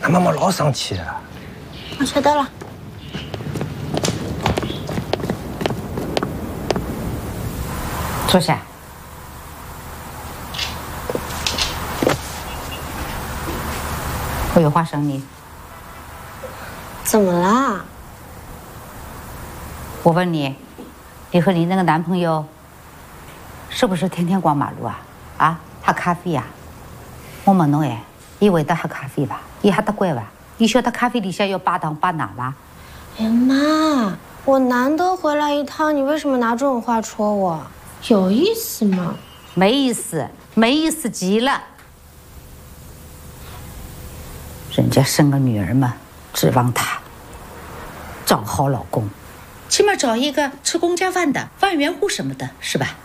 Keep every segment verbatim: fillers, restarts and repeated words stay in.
俺妈妈老生气。 我晓得了。 坐下。我有话商你。 怎么啦？ 我问你，你和你那个男朋友是不是天天逛马路啊？啊，喝咖啡呀、啊？我问侬哎，伊会得喝咖啡吧？伊喝得乖吧？伊晓得咖啡里向要巴糖巴奶吧？ 哎呀妈，我难得回来一趟，你为什么拿这种话戳我？有意思吗？ 没意思，没意思极了。人家生个女儿嘛，指望她找好老公，起码找一个吃公家饭的万元户什么的，是吧？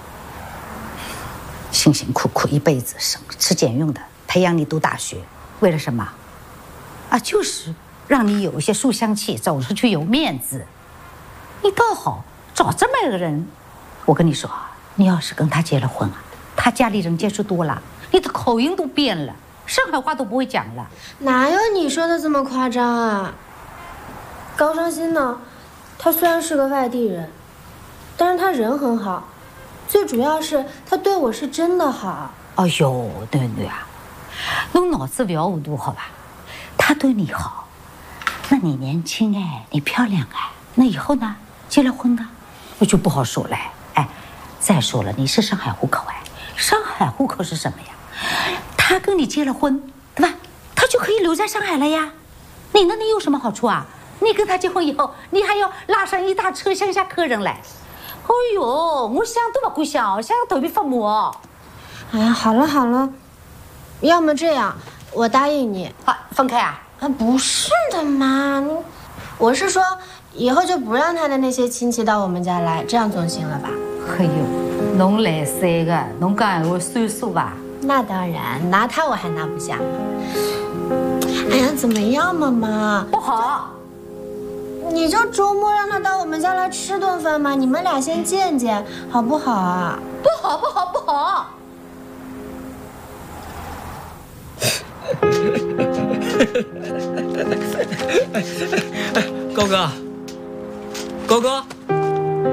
辛辛苦苦一辈子省吃俭用的培养你读大学，为了什么？啊，就是让你有一些书香气，走出去有面子。你倒好，找这么一个人，我跟你说，你要是跟他结了婚啊，他家里人接触多了，你的口音都变了，上海话都不会讲了。 哪有你说的这么夸张啊？高胜新呢，他虽然是个外地人，但是他人很好，最主要是他对我是真的好。 哎呦，对对啊，侬脑子不要糊涂好吧？他对你好，那你年轻哎，你漂亮哎，那以后呢？结了婚呢，我就不好说了。哎，再说了，你是上海户口哎，上海户口是什么呀？他跟你结了婚，对吧？他就可以留在上海了呀。你那里有什么好处啊？你跟他结婚以后，你还要拉上一大车乡下客人来。哎呦，我想都不敢想，想头皮发麻。 哎呀，好了好了，要么这样，我答应你。 好，分开啊？ 啊，不是的嘛，我是说，以后就不让他的那些亲戚到我们家来，这样总行了吧？ 哎呦，侬来三个，侬讲闲话算数吧？ 那当然，拿他我还拿不下。哎呀，怎么样嘛妈？ 不好， 你就周末让他到我们家来吃顿饭嘛，你们俩先见见，好不好啊？ 不好，不好，不好。 高哥，